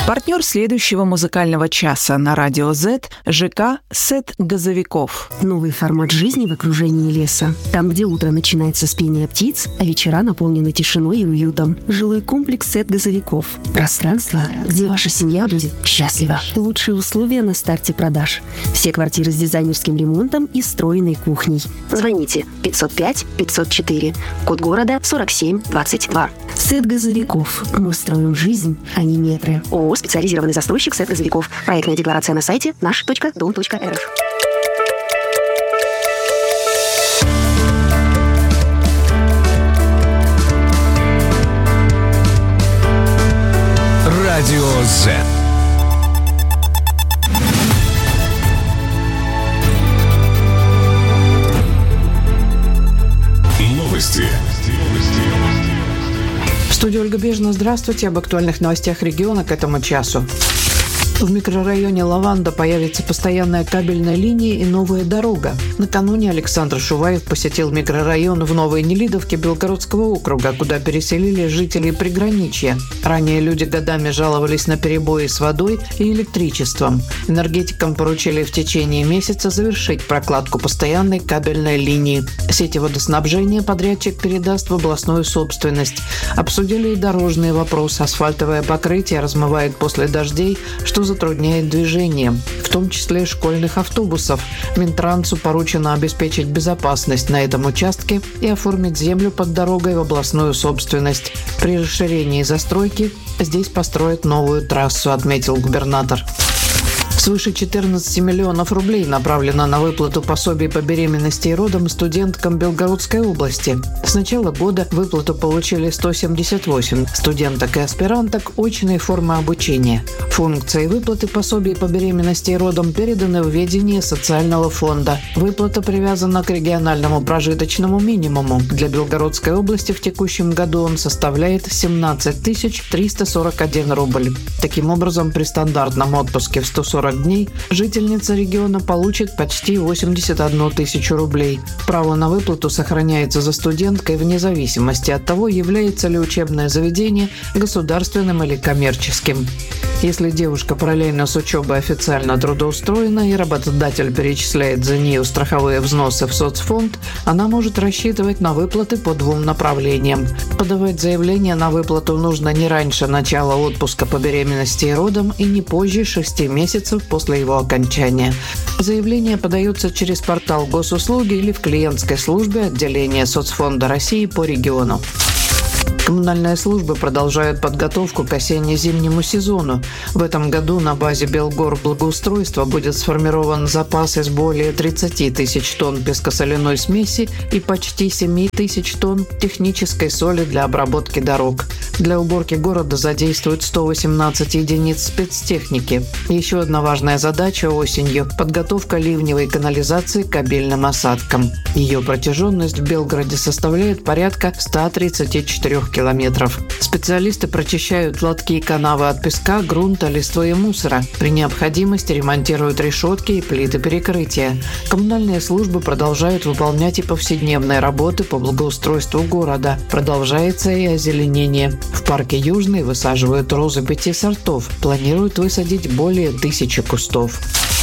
Партнер следующего музыкального часа на радио Z – ЖК «Сет газовиков». Новый формат жизни в окружении леса. Там, где утро начинается с пения птиц, а вечера наполнены тишиной и уютом. Жилой комплекс «Сет газовиков». Пространство, где ваша семья будет счастлива. Лучшие условия на старте продаж. Все квартиры с дизайнерским ремонтом и встроенной кухней. Звоните 505-504. Код города 4722. «Сет газовиков». Мы строим жизнь, а не метры. ООО «Специализированный застройщик «Сет газовиков». Проектная декларация на сайте наш.дом.рф. Радио Z. Новости. В студии Ольга Бежина. Здравствуйте. Об актуальных новостях региона к этому часу. В микрорайоне Лаванда появится постоянная кабельная линия и новая дорога. Накануне Александр Шуваев посетил микрорайон в Новой Нелидовке Белгородского округа, куда переселили жителей приграничья. Ранее люди годами жаловались на перебои с водой и электричеством. Энергетикам поручили в течение месяца завершить прокладку постоянной кабельной линии. Сети водоснабжения подрядчик передаст в областную собственность. Обсудили и дорожные вопросы. Асфальтовое покрытие размывает после дождей, что затрудняет движение, в том числе школьных автобусов. Минтрансу поручено обеспечить безопасность на этом участке и оформить землю под дорогой в областную собственность. При расширении застройки здесь построят новую трассу, отметил губернатор. Свыше 14 миллионов рублей направлено на выплату пособий по беременности и родам студенткам Белгородской области. С начала года выплату получили 178 студенток и аспиранток очной формы обучения. Функции выплаты пособий по беременности и родам переданы в ведение социального фонда. Выплата привязана к региональному прожиточному минимуму. Для Белгородской области в текущем году он составляет 17 341 рубль. Таким образом, при стандартном отпуске в 140 дней жительница региона получит почти 81 тысячу рублей. Право на выплату сохраняется за студенткой вне зависимости от того, является ли учебное заведение государственным или коммерческим. Если девушка параллельно с учебой официально трудоустроена и работодатель перечисляет за нее страховые взносы в соцфонд, она может рассчитывать на выплаты по двум направлениям. Подавать заявление на выплату нужно не раньше начала отпуска по беременности и родам и не позже 6 месяцев после его окончания. Заявление подается через портал госуслуги или в клиентской службе отделения Соцфонда России по региону. Коммунальные службы продолжают подготовку к осенне-зимнему сезону. В этом году на базе Белгорблагоустройства будет сформирован запас из более 30 тысяч тонн пескосоляной смеси и почти 7 тысяч тонн технической соли для обработки дорог. Для уборки города задействуют 118 единиц спецтехники. Еще одна важная задача осенью – подготовка ливневой канализации к обильным осадкам. Ее протяженность в Белгороде составляет порядка 134 километров. Специалисты прочищают лотки и канавы от песка, грунта, листвы и мусора. При необходимости ремонтируют решетки и плиты перекрытия. Коммунальные службы продолжают выполнять и повседневные работы по благоустройству города. Продолжается и озеленение. В парке Южный высаживают розы 5 сортов. Планируют высадить более 1000 кустов.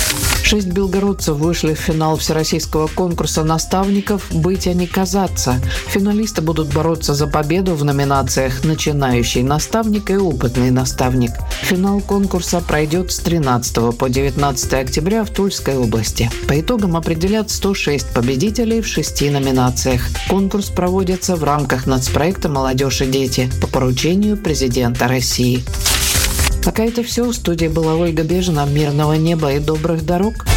6 белгородцев вышли в финал всероссийского конкурса наставников «Быть, а не казаться». Финалисты будут бороться за победу в номинациях «Начинающий наставник» и «Опытный наставник». Финал конкурса пройдет с 13 по 19 октября в Тульской области. По итогам определят 106 победителей в 6 номинациях. Конкурс проводится в рамках нацпроекта «Молодежь и дети» по поручению президента России. Пока это все. В студии была Ольга Бежина. Мирного неба и добрых дорог.